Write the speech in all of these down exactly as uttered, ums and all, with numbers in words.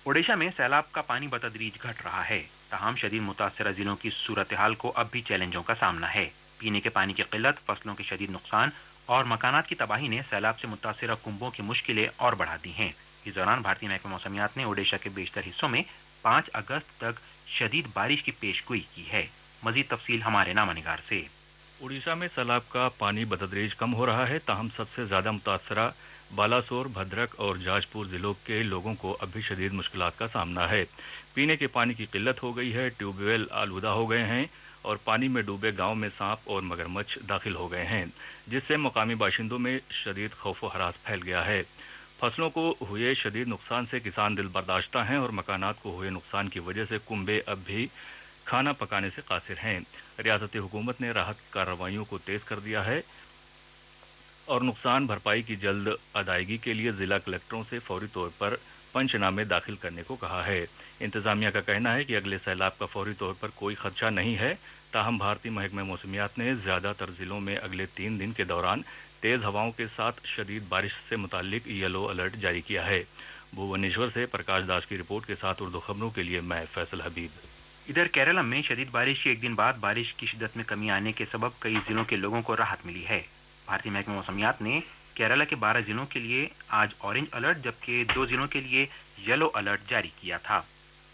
ओडिशा में सैलाब का पानी बतदरीज घट रहा है। तमाम शदीद मुतासरा जिलों की सूरत हाल को अब भी चैलेंजों का सामना है। पीने के पानी की किल्लत, फसलों के शदीद नुकसान और मकानात की तबाही ने सैलाब से मुतासरा कुंबों की मुश्किलें और बढ़ा दी हैं। इस दौरान भारतीय महकमा मौसमियात ने ओडिशा के बेशतर हिस्सों में पाँच अगस्त तक शदीद बारिश की पेशगोई की है। मजीद तफसील हमारे नामा निगार से। उड़ीसा में सैलाब का पानी बतदरीज कम हो रहा है, ताहम सबसे ज्यादा मुतासरा बालासोर, भद्रक और जाजपुर जिलों के लोगों को अब भी शदीद मुश्किलात का सामना है। पीने के पानी की किल्लत हो गई है, ट्यूबवेल आलूदा हो गए हैं और पानी में डूबे गांव में सांप और मगरमच्छ दाखिल हो गए हैं, जिससे मकामी बाशिंदों में शदीद खौफ व हरास फैल गया है। फसलों को हुए शदीद नुकसान से किसान दिल बर्दाश्ता हैं और मकानात को हुए नुकसान की वजह से कुंबे अब भी खाना पकाने से कासिर हैं। रियासती हुकूमत ने राहत कार्रवाइयों को तेज कर दिया है और नुकसान भरपाई की जल्द अदायगी के लिए जिला कलेक्टरों से फौरी तौर पर पंचनामे दाखिल करने को कहा है। इंतजामिया का कहना है कि अगले सैलाब का फौरी तौर पर कोई खदशा नहीं है, ताहम भारतीय महकमा मौसमियात ने ज्यादातर जिलों में अगले तीन दिन के दौरान तेज हवाओं के साथ शदीद बारिश से मुताल्लिक येलो अलर्ट जारी किया है। भुवनेश्वर से प्रकाश दास की रिपोर्ट के साथ उर्दू खबरों के लिए मैं फैसल हबीब। इधर केरला में शदीद बारिश के एक दिन बाद बारिश की शिद्दत में कमी आने के सबब कई जिलों के लोगों को राहत मिली है। भारतीय महकमा मौसमियात ने केरला के बारह जिलों के लिए आज ऑरेंज अलर्ट जबकि दो जिलों के लिए येलो अलर्ट जारी किया था।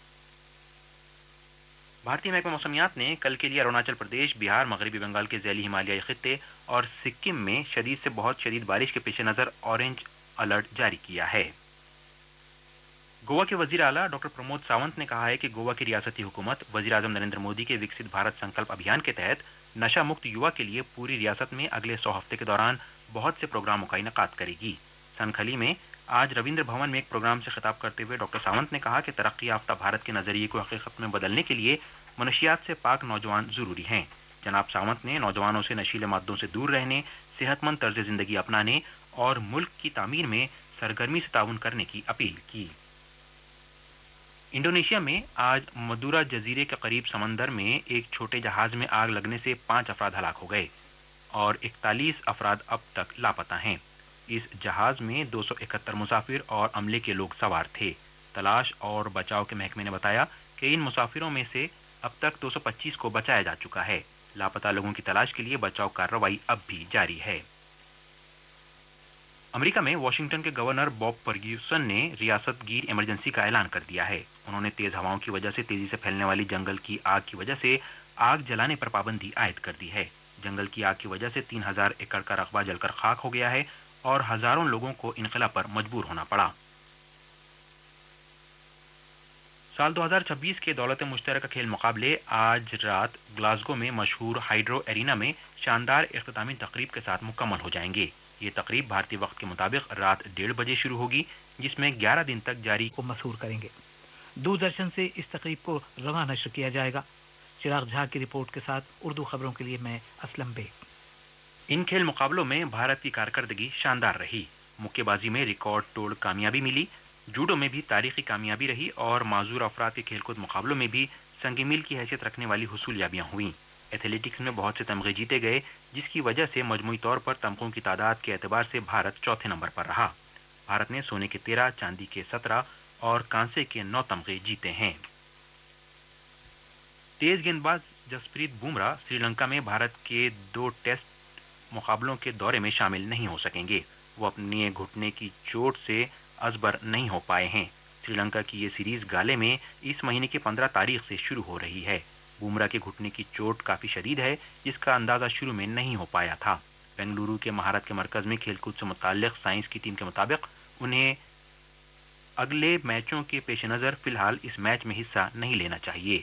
भारतीय महकमा मौसमियात ने कल के लिए अरुणाचल प्रदेश, बिहार, मगरबी बंगाल के ज़ैली हिमालयाई खित्ते और सिक्किम में शदीद से बहुत शदीद बारिश के पेश नज़र ऑरेंज अलर्ट जारी किया है। गोवा के वजीर आला डॉक्टर प्रमोद सावंत ने कहा है कि गोवा की रियासती हुकूमत वजीर आजम नरेंद्र मोदी के विकसित भारत संकल्प अभियान के तहत नशा मुक्त युवा के लिए पूरी रियासत में अगले सौ हफ्ते के दौरान बहुत से प्रोग्रामों का इनेकाद करेगी। सनखली में आज रविंद्र भवन में एक प्रोग्राम से खिताब करते हुए डॉक्टर सावंत ने कहा कि तरक्की याफ्ता भारत के नजरिए को हकीकत में बदलने के लिए मनशियात से पाक नौजवान जरूरी हैं। जनाब सावंत ने नौजवानों से नशीले मादों से दूर रहने, सेहतमंद तर्ज जिंदगी अपनाने और मुल्क की तामीर में सरगर्मी से ताउन करने की अपील की। इंडोनेशिया में आज मदुरा जजीरे के करीब समंदर में एक छोटे जहाज में आग लगने से पांच अफराद हलाक हो गए और इकतालीस अफराद अब तक लापता हैं। इस जहाज में दो सौ इकहत्तर मुसाफिर और अमले के लोग सवार थे। तलाश और बचाव के महकमे ने बताया कि इन मुसाफिरों में से अब तक दो सौ पच्चीस को बचाया जा चुका है। लापता लोगों की तलाश के लिए बचाव कार्रवाई अब भी जारी है। अमेरिका में वाशिंगटन के गवर्नर बॉब फर्ग्यूसन ने रियासत गिर इमरजेंसी का ऐलान कर दिया है। उन्होंने तेज हवाओं की वजह से तेजी से फैलने वाली जंगल की आग की वजह से आग जलाने पर पाबंदी आयद कर दी है। जंगल की आग की वजह से तीन हजार एकड़ का रकबा जलकर खाक हो गया है और हजारों लोगों को इनकला पर मजबूर होना पड़ा। साल दो हज़ार छब्बीस के दौलत मुश्तरका खेल मुकाबले आज रात ग्लासगो में मशहूर हाइड्रो एरिना में शानदार इख्तितामी तकरीब के साथ मुकम्मल हो जाएंगे। ये तकरीब भारतीय वक्त के मुताबिक रात डेढ़ बजे शुरू होगी, जिसमें ग्यारह दिन तक जारी को मशहूर करेंगे। दूरदर्शन से इस तकरीब को रवा नश्र किया जाएगा। चिराग झा की रिपोर्ट के साथ उर्दू खबरों के लिए मैं असलम बेग। इन खेल मुकाबलों में भारत की कारकर्दगी शानदार रही। मुक्केबाजी में रिकॉर्ड तोड़ कामयाबी मिली, जूडो में भी तारीखी कामयाबी रही और माजूर अफराद के खेलकूद मुकाबलों में भी संग मील की हैसियत रखने वाली हुसूलियाबियां हुई। एथलेटिक्स में बहुत से तमगे जीते गए, जिसकी वजह से मजमूई तौर पर तमगों की तादाद के एतबार से भारत चौथे नंबर पर रहा। भारत ने सोने के तेरह, चांदी के सत्रह और कांसे के नौ तमगे जीते हैं। तेज गेंदबाज जसप्रीत बुमराह श्रीलंका में भारत के दो टेस्ट मुकाबलों के दौरे में शामिल नहीं हो सकेंगे। वो अपने घुटने की चोट से अजबर नहीं हो पाए हैं। श्रीलंका की ये सीरीज गाले में इस महीने की पंद्रह तारीख से शुरू हो रही है। बुमराह के घुटने की चोट काफी शदीद है, जिसका अंदाजा शुरू में नहीं हो पाया था। बेंगलुरु के महारत के मरकज में खेलकूद से मुताल्लिक साइंस की टीम के मुताबिक उन्हें अगले मैचों के पेश नजर फिलहाल इस मैच में हिस्सा नहीं लेना चाहिए।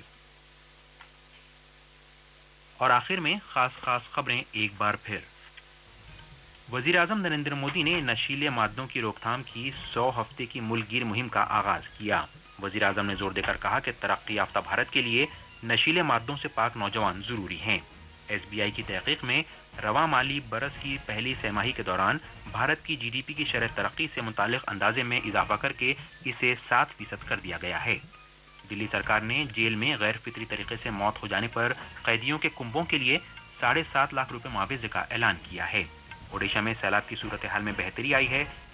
और आखिर में खास खास खबरें एक बार फिर। वजीर आजम नरेंद्र मोदी ने नशीले मादों की रोकथाम की सौ हफ्ते की मुल्कगीर मुहिम का आगाज किया। वजीर आजम ने जोर देकर कहा कि तरक्की याफ्ता भारत के लिए नशीले मादों से पाक नौजवान जरूरी हैं। एस बी आई की तहकीक में रवा माली बरस की पहली सहमाही के दौरान भारत की जी डी पी की शरह तरक्की से मुतालिक अंदाजे में इजाफा करके इसे सात फीसद कर दिया गया है। दिल्ली सरकार ने जेल में गैर फितरी तरीके से मौत हो जाने पर कैदियों के कुंभों के लिए साढ़े सात लाख रुपए मुआवजे का ऐलान किया है। ओडिशा में सैलाब की सूरत हाल में बेहतरी आई है।